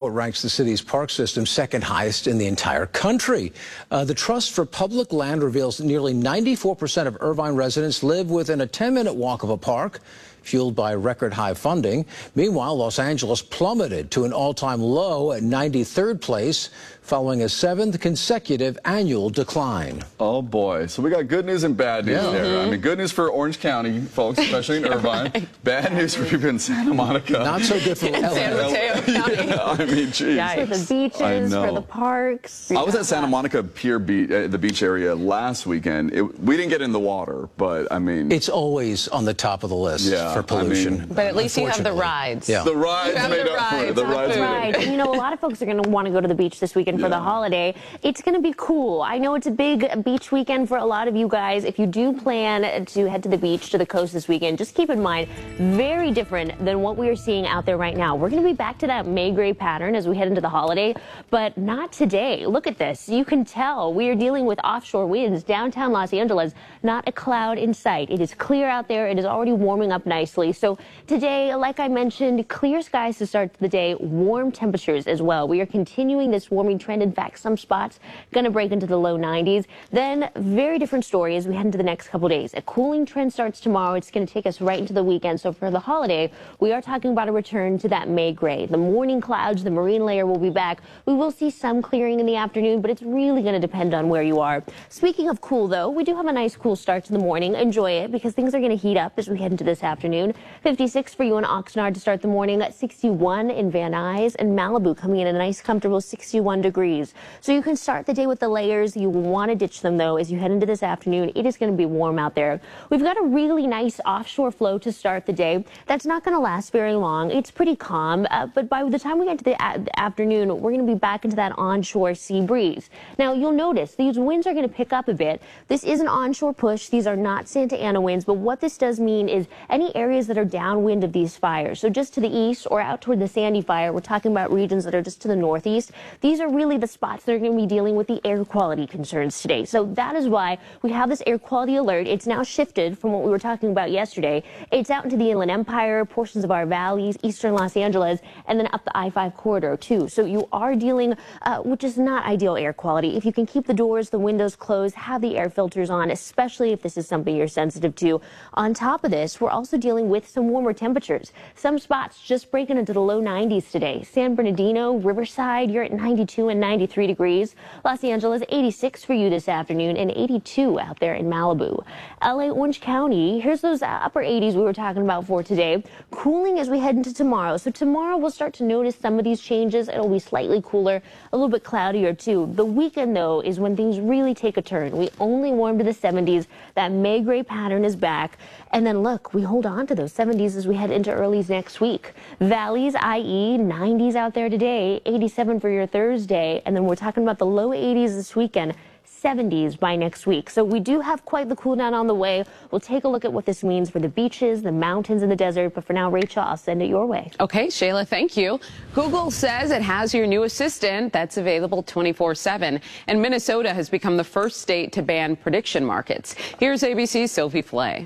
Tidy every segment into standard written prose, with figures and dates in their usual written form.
report ranks the city's park system second highest in the entire country. The Trust for Public Land reveals nearly 94% of Irvine residents live within a 10-minute walk of a park, fueled by record high funding. Meanwhile, Los Angeles plummeted to an all-time low at 93rd place, following a 7th consecutive annual decline. Oh boy, so we got good news and bad news there. I mean, good news for Orange County folks, especially in Irvine. Right. Bad news for people in Santa Monica. Not so good for San Mateo County. Yeah, I mean, geez. Yikes. For the beaches, for the parks. I was at Santa Monica Pier Beach, the beach area last weekend. We didn't get in the water, but I mean, it's always on the top of the list for pollution. I mean, but at least you have the rides. Yeah. The rides made up for it. The rides made up for it. You know, a lot of folks are going to want to go to the beach this weekend for the holiday. It's going to be cool. I know it's a big beach weekend for a lot of you guys. If you do plan to head to the beach, to the coast this weekend, just keep in mind, very different than what we are seeing out there right now. We're going to be back to that May gray pattern as we head into the holiday, but not today. Look at this. You can tell we are dealing with offshore winds. Downtown Los Angeles, not a cloud in sight. It is clear out there. It is already warming up nicely. So today, like I mentioned, clear skies to start the day, warm temperatures as well. We are continuing this warming trend. In fact, some spots going to break into the low 90s. Then very different story as we head into the next couple days. A cooling trend starts tomorrow. It's going to take us right into the weekend. So for the holiday, we are talking about a return to that May gray. The morning clouds, the marine layer will be back. We will see some clearing in the afternoon, but it's really going to depend on where you are. Speaking of cool, though, we do have a nice cool start to the morning. Enjoy it because things are going to heat up as we head into this afternoon. 56 for you in Oxnard to start the morning. 61 in Van Nuys, and Malibu coming in at a nice comfortable 61 degrees. So you can start the day with the layers. You want to ditch them, though, as you head into this afternoon. It is going to be warm out there. We've got a really nice offshore flow to start the day. That's not going to last very long. It's pretty calm, but by the time we get to the afternoon, we're going to be back into that onshore sea breeze. Now, you'll notice these winds are going to pick up a bit. This is an onshore push. These are not Santa Ana winds, but what this does mean is any areas that are downwind of these fires, so just to the east or out toward the Sandy Fire, we're talking about regions that are just to the northeast. These are really the spots that are going to be dealing with the air quality concerns today. So that is why we have this air quality alert. It's now shifted from what we were talking about yesterday. It's out into the Inland Empire, portions of our valleys, eastern Los Angeles, and then up the I-5 corridor too. So you are dealing with just not ideal air quality. If you can keep the doors, the windows closed, have the air filters on, especially if this is something you're sensitive to. On top of this, we're also dealing with some warmer temperatures. Some spots just breaking into the low 90s today. San Bernardino, Riverside, you're at 92 and 93 degrees. Los Angeles, 86 for you this afternoon, and 82 out there in Malibu. LA, Orange County, here's those upper 80s we were talking about for today. Cooling as we head into tomorrow. So tomorrow we'll start to notice some of these changes. It'll be slightly cooler, a little bit cloudier too. The weekend, though, is when things really take a turn. We only warm to the 70s. That May gray pattern is back. And then look, we hold on to those 70s as we head into early next week. Valleys, i.e. 90s out there today, 87 for your Thursday. And then we're talking about the low 80s this weekend. 70s by next week. So we do have quite the cool down on the way. We'll take a look at what this means for the beaches, the mountains, and the desert. But for now, Rachel, I'll send it your way. Okay, Shayla, thank you. Google says it has your new assistant that's available 24/7. And Minnesota has become the first state to ban prediction markets. Here's ABC's Sophie Flay.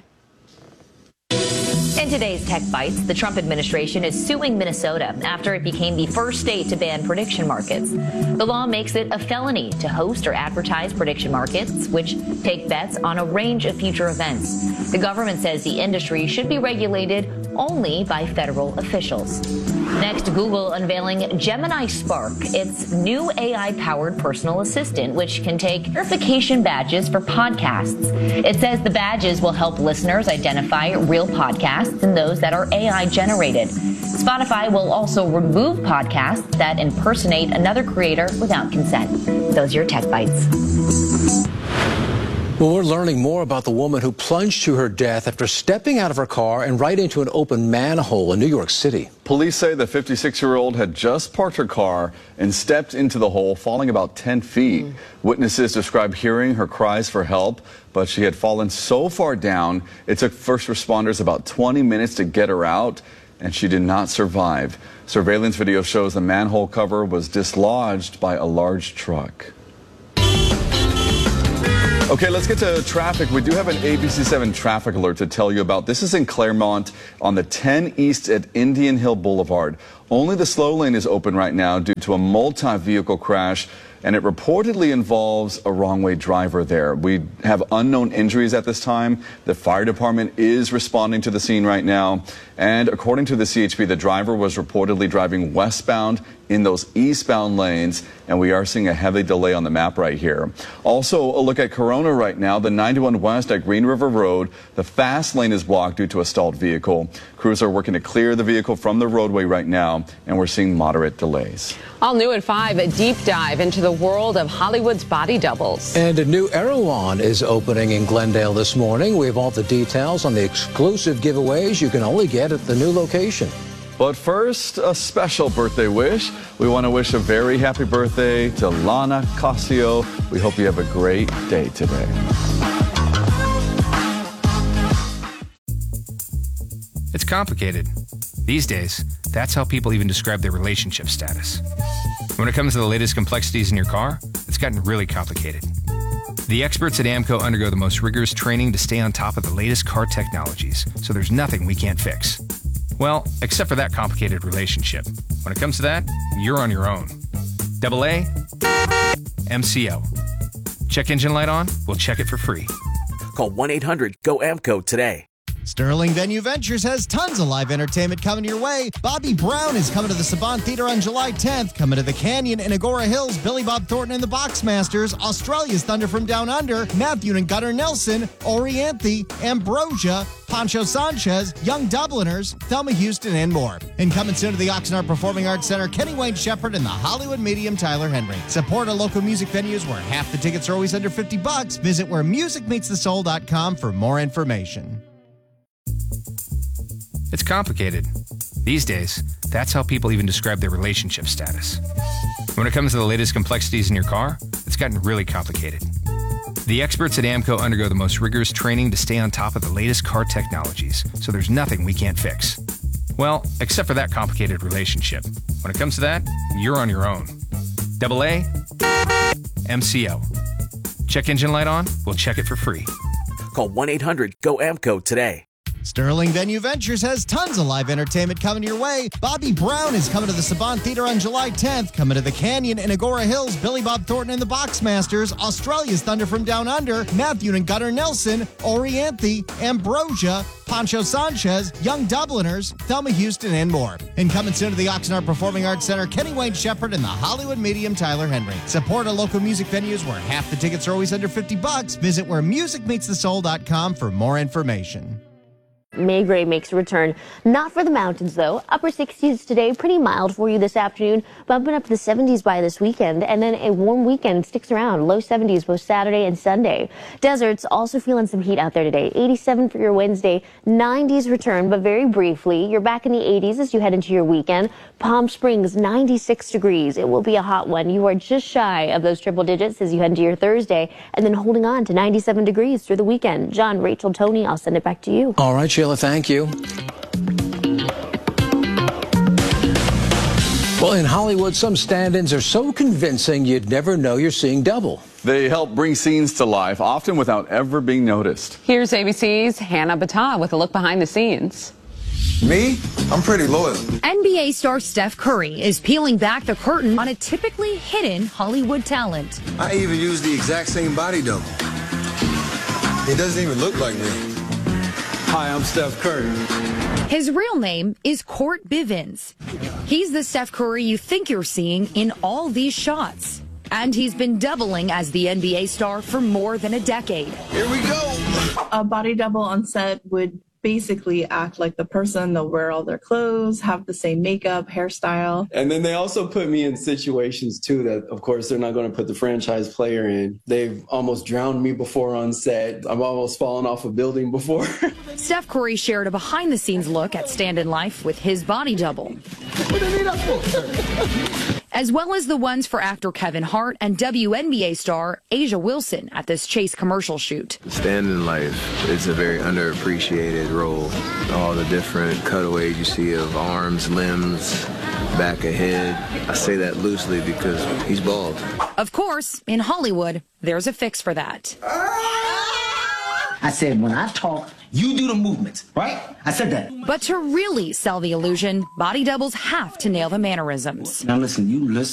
In today's Tech Bites, the Trump administration is suing Minnesota after it became the first state to ban prediction markets. The law makes it a felony to host or advertise prediction markets, which take bets on a range of future events. The government says the industry should be regulated only by federal officials. Next, Google unveiling Gemini Spark, its new AI-powered personal assistant, which can take verification badges for podcasts. It says the badges will help listeners identify real podcasts and those that are AI-generated. Spotify will also remove podcasts that impersonate another creator without consent. Those are your Tech Bites. Well, we're learning more about the woman who plunged to her death after stepping out of her car and right into an open manhole in New York City. Police say the 56-year-old had just parked her car and stepped into the hole, falling about 10 feet. Witnesses describe hearing her cries for help, but she had fallen so far down, it took first responders about 20 minutes to get her out, and she did not survive. Surveillance video shows the manhole cover was dislodged by a large truck. Okay, let's get to traffic. We do have an ABC7 traffic alert to tell you about. This is in Claremont on the 10 East at Indian Hill Boulevard. Only the slow lane is open right now due to a multi-vehicle crash, and it reportedly involves a wrong-way driver there. We have unknown injuries at this time. The fire department is responding to the scene right now. And according to the CHP, the driver was reportedly driving westbound in those eastbound lanes, and we are seeing a heavy delay on the map right here. Also, a look at Corona right now. The 91 West at Green River Road, the fast lane is blocked due to a stalled vehicle. Crews are working to clear the vehicle from the roadway right now, and we're seeing moderate delays. All new at 5, a deep dive into the world of Hollywood's body doubles. And a new Erewhon is opening in Glendale this morning. We have all the details on the exclusive giveaways you can only get at the new location. But first, a special birthday wish. We want to wish a very happy birthday to Lana Casio. We hope you have a great day today. It's complicated. These days, that's how people even describe their relationship status. When it comes to the latest complexities in your car, it's gotten really complicated. The experts at AAMCO undergo the most rigorous training to stay on top of the latest car technologies, so there's nothing we can't fix. Well, except for that complicated relationship. When it comes to that, you're on your own. AA, MCO. Check engine light on? We'll check it for free. Call 1-800-GO-AMCO today. Sterling Venue Ventures has tons of live entertainment coming your way. Bobby Brown is coming to the Savant Theatre on July 10th. Coming to the Canyon in Agora Hills, Billy Bob Thornton and the Boxmasters, Australia's Thunder from Down Under, Matthew and Gunnar Nelson, Orianthi, Ambrosia, Pancho Sanchez, Young Dubliners, Thelma Houston, and more. And coming soon to the Oxnard Performing Arts Center, Kenny Wayne Shepherd and the Hollywood medium Tyler Henry. Support our local music venues where half the tickets are always under $50. Visit wheremusicmeetsthesoul.com for more information. It's complicated. These days, that's how people even describe their relationship status. When it comes to the latest complexities in your car, it's gotten really complicated. The experts at AAMCO undergo the most rigorous training to stay on top of the latest car technologies, so there's nothing we can't fix. Well, except for that complicated relationship. When it comes to that, you're on your own. AA, MCO. Check engine light on? We'll check it for free. Call 1-800-GO-AMCO today. Sterling Venue Ventures has tons of live entertainment coming your way. Bobby Brown is coming to the Savant Theatre on July 10th. Coming to the Canyon in Agora Hills, Billy Bob Thornton and the Boxmasters, Australia's Thunder from Down Under, Matthew and Gunnar Nelson, Orianthi, Ambrosia, Pancho Sanchez, Young Dubliners, Thelma Houston, and more. And coming soon to the Oxnard Performing Arts Center, Kenny Wayne Shepherd and the Hollywood medium Tyler Henry. Support our local music venues where half the tickets are always under $50. Visit wheremusicmeetsthesoul.com for more information. May Gray makes a return. Not for the mountains, though. Upper 60s today, pretty mild for you this afternoon, bumping up to the 70s by this weekend, and then a warm weekend sticks around. Low 70s both Saturday and Sunday. Deserts also feeling some heat out there today. 87 for your Wednesday. 90s return, but very briefly. You're back in the 80s as you head into your weekend. Palm Springs, 96 degrees. It will be a hot one. You are just shy of those triple digits as you head into your Thursday, and then holding on to 97 degrees through the weekend. John, Rachel, Tony, I'll send it back to you. All right, Sheila, thank you. Well, in Hollywood, some stand-ins are so convincing you'd never know you're seeing double. They help bring scenes to life, often without ever being noticed. Here's ABC's Hannah Battah with a look behind the scenes. Me? I'm pretty loyal. NBA star Steph Curry is peeling back the curtain on a typically hidden Hollywood talent. I even use the exact same body double. It doesn't even look like me. Hi, I'm Steph Curry. His real name is Court Bivens. He's the Steph Curry you think you're seeing in all these shots. And he's been doubling as the NBA star for more than a decade. Here we go. A body double on set would basically act like the person. They'll wear all their clothes, have the same makeup, hairstyle. And then they also put me in situations too that, of course, they're not going to put the franchise player in. They've almost drowned me before on set. I've almost fallen off a building before. Steph Curry shared a behind-the-scenes look at Stand in Life with his body double. as well as the ones for actor Kevin Hart and WNBA star Asia Wilson at this Chase commercial shoot. Stand in Life is a very underappreciated role. All the different cutaways you see of arms, limbs, back of head. I say that loosely because he's bald. Of course, in Hollywood, there's a fix for that. I said, when I talk, you do the movements, right? I said that. But to really sell the illusion, body doubles have to nail the mannerisms. Now listen, you listen.